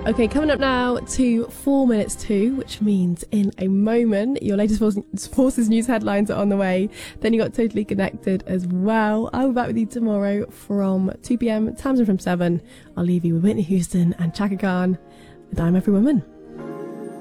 Okay, coming up now to 4 minutes to, which means in a moment, your latest Forces news headlines are on the way. Then you got Totally Connected as well. I'll be back with you tomorrow from 2 p.m, Tamsin from 7. I'll leave you with Whitney Houston and Chaka Khan with I'm Every Woman.